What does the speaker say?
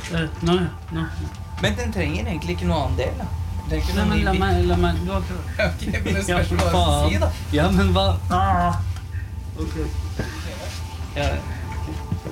Nå. Men den trenger egentlig ikke noe annen del, da. Den trenger ikke noe Nei, men la meg, du har prøvd. Ok, men det spørs hva du si, da. Ja, men hva? Ok. Ja,